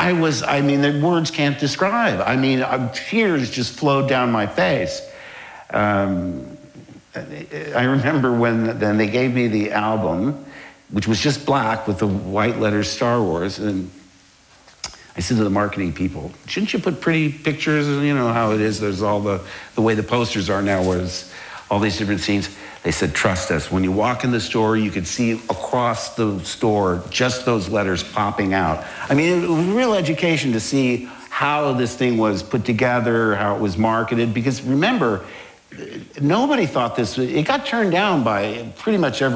I mean, the words can't describe. I mean, tears just flowed down my face. I remember when then they gave me the album, which was just black with the white letters Star Wars, and I said to the marketing people, shouldn't you put pretty pictures? You know how it is, there's all the way the posters are now, where it's all these different scenes. They said, trust us. When you walk in the store, you could see across the store just those letters popping out. I mean, it was a real education to see how this thing was put together, how it was marketed, because remember, nobody thought this, it got turned down by pretty much every